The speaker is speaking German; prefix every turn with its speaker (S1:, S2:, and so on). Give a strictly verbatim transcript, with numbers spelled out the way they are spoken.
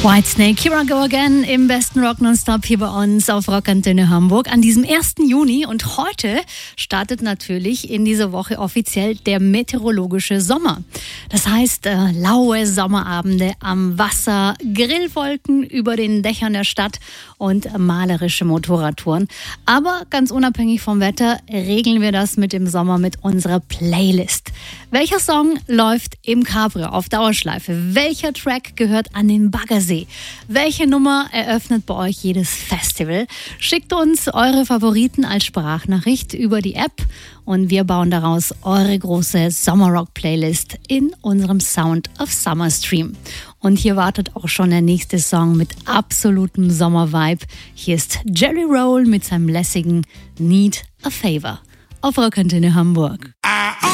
S1: Whitesnake, Here I Go Again im besten Rock Nonstop hier bei uns auf Rockantenne Hamburg an diesem ersten Juni. Und heute startet natürlich in dieser Woche offiziell der meteorologische Sommer. Das heißt, äh, laue Sommerabende am Wasser, Grillwolken über den Dächern der Stadt und äh, malerische Motorradtouren. Aber ganz unabhängig vom Wetter regeln wir das mit dem Sommer mit unserer Playlist. Welcher Song läuft im Cabrio auf Dauerschleife? Welcher Track gehört an den Baggersee? Welche Nummer eröffnet bei euch jedes Festival? Schickt uns eure Favoriten als Sprachnachricht über die App und wir bauen daraus eure große Sommerrock-Playlist in unserem Sound of Summer Stream. Und hier wartet auch schon der nächste Song mit absolutem Sommervibe. Hier ist Jerry Roll mit seinem lässigen Need a Favor auf Rockantenne Hamburg.